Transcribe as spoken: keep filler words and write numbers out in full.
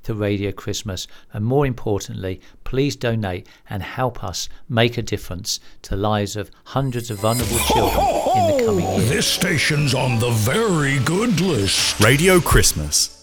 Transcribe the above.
to Radio Christmas. And more importantly, please donate and help us make a difference to the lives of hundreds of vulnerable children in the coming year. This station's on the very good list. Radio Christmas.